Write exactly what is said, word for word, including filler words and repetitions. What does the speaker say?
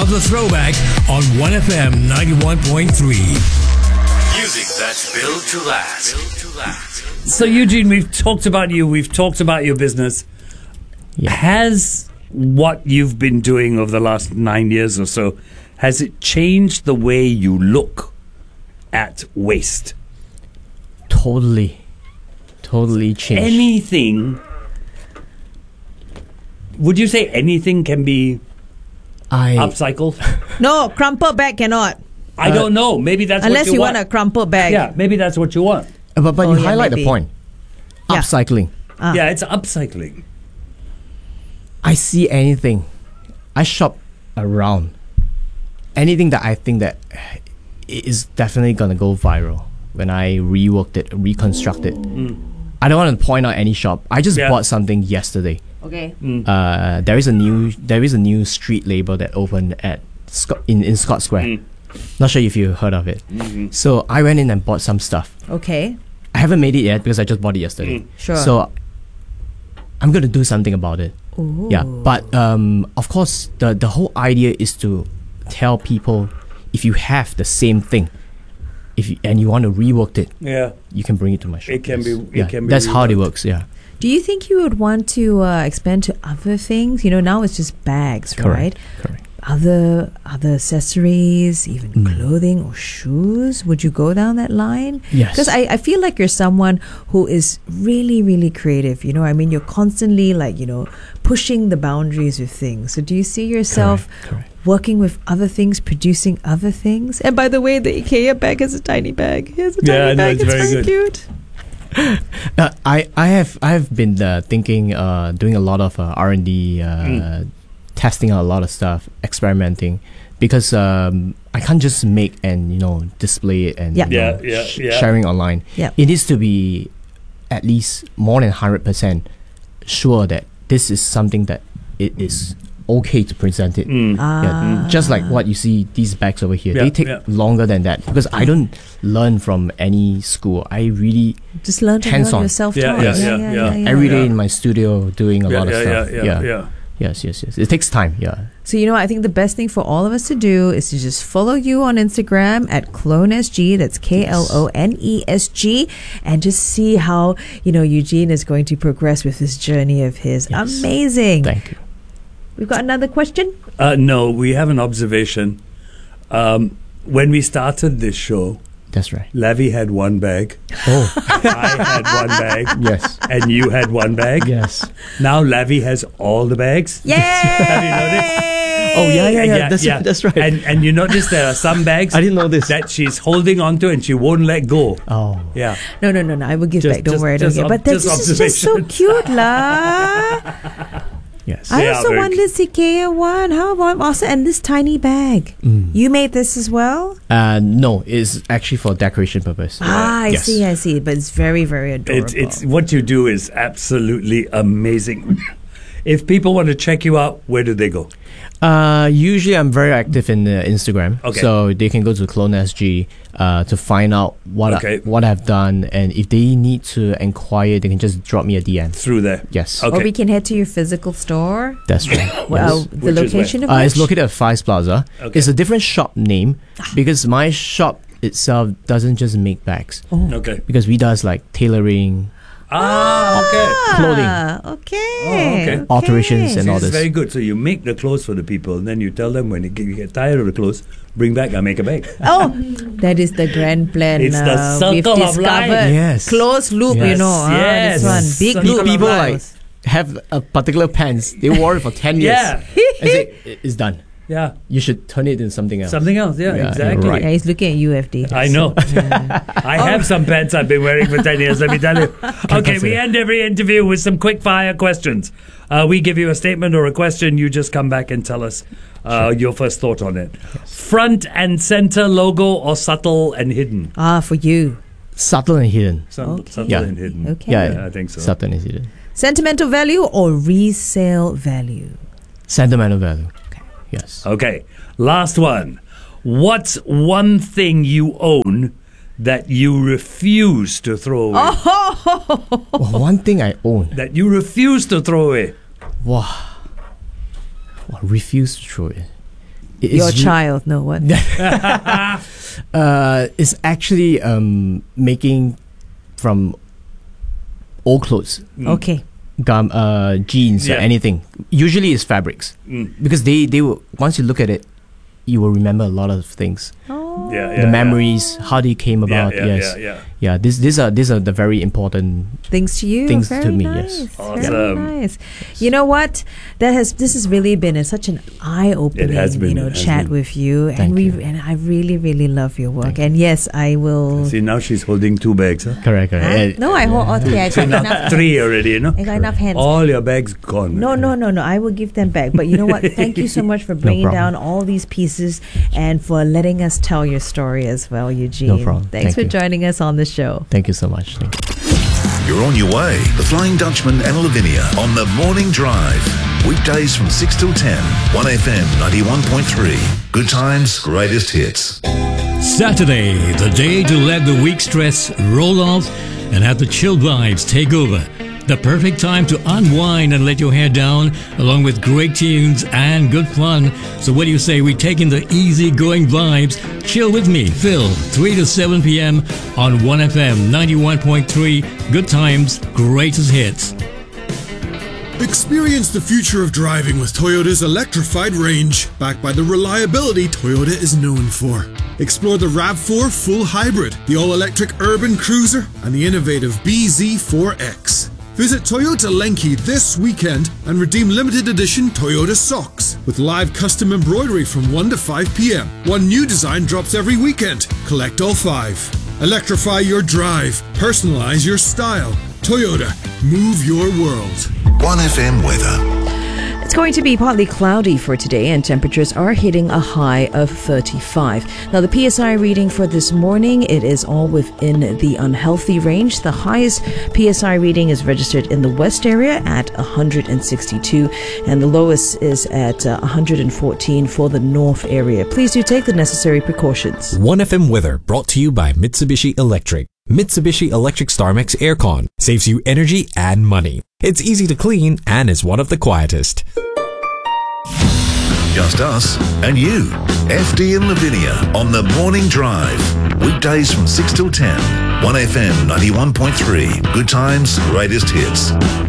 of the Throwback on one F M ninety-one point three. Music that's built to last. Built to last. So, Eugene, we've talked about you. We've talked about your business. Yeah. Has what you've been doing over the last nine years or so, has it changed the way you look at waste? Totally. Totally changed. Anything... Would you say anything can be I upcycled? No, crumple bag cannot. I Uh, don't know. Maybe that's Unless what you, you want. want a crumple bag. Yeah, maybe that's what you want. Uh, But, but Oh, you yeah, highlight maybe. the point. Yeah. Upcycling. Ah. Yeah, it's upcycling. I see anything. I shop around. Anything that I think that is definitely gonna go viral when I reworked it, reconstruct it. I don't want to point out any shop. I just Yeah. bought something yesterday. Okay. Uh, there is a new there is a new street label that opened at Scott in, in Scott Square. Not sure if you heard of it. So I went in and bought some stuff. Okay. I haven't made it yet because I just bought it yesterday. Sure. So I'm gonna do something about it. Ooh. Yeah, but um, of course, the the whole idea is to tell people if you have the same thing, if you, and you want to rework it, Yeah. you can bring it to my shop. It can Yes. be- it Yeah, can be that's how it reworked. works. Yeah, Do you think you would want to uh, expand to other things? You know, now it's just bags, right? correct, correct. Other other accessories, even Mm. clothing or shoes. Would you go down that line? Yes. Because I, I feel like you're someone who is really, really creative. You know, I mean, you're constantly like, you know, pushing the boundaries with things. So do you see yourself Correct, correct. working with other things, producing other things? And by the way, the IKEA bag is a tiny bag. Here's a Yeah, tiny I know, bag. it's It's, very very good. cute. Uh, I I have I have been uh, thinking, uh, doing a lot of uh, R and D, uh, testing out a lot of stuff, experimenting, because um, I can't just make and you know display it and Yeah. you know, Yeah, yeah, sh- yeah. sharing online. Yeah. It needs to be at least more than hundred percent sure that this is something that it is okay to present it. Mm. Ah. Yeah, just like what you see these bags over here, Yeah, they take yeah. longer than that because I don't learn from any school. I really Just learn to Hands learn on. yourself. Yeah, yeah, yeah, yeah. every day Yeah. in my studio doing a Yeah, lot of yeah, stuff. yeah, yeah, yeah. Yes, yes, yes. It takes time. Yeah. So, you know, I think the best thing for all of us to do is to just follow you on Instagram at CloneSG. That's K L O N E S G. And just see how, you know, Eugene is going to progress with this journey of his. Yes. Amazing. Thank you. We've got another question. Uh, no, we have an observation. Um, when we started this show, That's right. Lavi had one bag, Oh, I had one bag, yes, and you had one bag. yes. Now Lavi has all the bags. Yay! Have you noticed? Oh, yeah, yeah, And yeah. That's right. That's right. And and you notice there are some bags I didn't know this. that she's holding onto and she won't let go. Oh, Yeah. No, no, no, no. I will give Just- back. Don't just- worry. Don't just worry. ob- But that, just this is just so observation. cute, lah. yes. I They are also very want cute. this IKEA one. How about also and this tiny bag? Mm. You made this as well? Uh, no, it's actually for decoration purpose. Ah, I Yes. see, I see. But it's very, very adorable. It's it's what you do is absolutely amazing. If people want to check you out, where do they go? Uh, usually I'm very active in uh, Instagram, Okay. so they can go to CloneSG uh, to find out what Okay. I, what I've done, and if they need to inquire, they can just drop me a D M. Through there. Yes, Okay. Or we can head to your physical store. that's right. Well, Yes. the Which is location of Uh, it's which? located at Fives Plaza. Okay. It's a different shop name because my shop itself doesn't just make bags, Okay. because we does like tailoring, Ah, okay. clothing. Ah, okay. Oh, okay. alterations, and See, all this is this. very good. So you make the clothes for the people, and then you tell them when you get, you get tired of the clothes, bring back, I make a bag. Oh, that is the grand plan. It's the uh, circle we've of life. discovered. Yes. Close loop, you Yes. know. ah, Yes. This one. Big Circle loop. of People life. like have a particular pants. They wore it for ten years. Yeah. and say, "I- it's done. Yeah. You should turn it into something else. Something else. Yeah, Yeah, you're exactly. right. Yeah, he's looking at you, F D. I know. I have some pants I've been wearing for ten years, let me tell you. Okay, we consider. end every interview with some quick fire questions. Uh, we give you a statement or a question. You just come back and tell us uh, your first thought on it. Front and center logo or subtle and hidden? Ah, for you. Subtle and hidden. Subtle, Okay. subtle Yeah. and hidden. Okay. Yeah, Yeah, I think so. Subtle and hidden. Sentimental value or resale value? Sentimental value. Yes. Okay, last one. What's one thing you own that you refuse to throw away? Oh. Well, one thing I own. That you refuse to throw away? Wow. Wow, refuse to throw it. It Your is re- child, no what? uh, is actually um, making from old clothes, Okay. gum, uh, jeans, Yeah. or anything. Usually it's fabrics Mm. because they they will, once you look at it, you will remember a lot of things. Oh. Yeah, yeah, the yeah. memories, how they came about. Yeah, yeah, yes, yeah, yeah. yeah. These these are these are the very important. Things to you. Things Very to me, nice. yes. Very Awesome. nice. You know what? That has this has really been a, such an eye-opening, It has been, you know, it has chat been. with you, and Thank we you. and I really, really love your work. Thank you. And yes, I will. See, now she's holding two bags. Huh? Correct, correct. Huh? Uh, No, I hold. Okay, I got Now enough. three already, you know. I got enough hands. All your bags gone. No, no, no, no. I will give them back. But you know what? Thank you so much for bringing problem. down all these pieces and for letting us tell your story as well, Eugene. No problem. Thanks Thank for you. joining us on the show. Thank you so much. Thank you. You're on your way. The Flying Dutchman and Lavinia on the Morning Drive. Weekdays from six till ten. one F M ninety-one point three. Good times, greatest hits. Saturday, the day to let the week stress roll off and have the chill vibes take over. The perfect time to unwind and let your hair down, along with great tunes and good fun. So what do you say we take in the easy-going vibes? Chill with me, Phil, three to seven p.m. on one F M ninety-one point three. Good times, greatest hits. Experience the future of driving with Toyota's electrified range, backed by the reliability Toyota is known for. Explore the RAV four Full Hybrid, the all-electric urban cruiser, and the innovative B Z four X. Visit Toyota Lenki this weekend and redeem limited edition Toyota socks with live custom embroidery from one to five p.m. One new design drops every weekend. Collect all five. Electrify your drive. Personalize your style. Toyota, move your world. one F M weather. It's going to be partly cloudy for today, and temperatures are hitting a high of thirty-five. Now, the P S I reading for this morning, it is all within the unhealthy range. The highest P S I reading is registered in the west area at one hundred sixty-two, and the lowest is at uh, one hundred fourteen for the north area. Please do take the necessary precautions. one F M weather brought to you by Mitsubishi Electric. Mitsubishi Electric StarMax Aircon saves you energy and money. It's easy to clean and is one of the quietest. Just us and you. F D and Lavinia on the Morning Drive. Weekdays from six till ten. one F M ninety-one point three. Good times, greatest hits.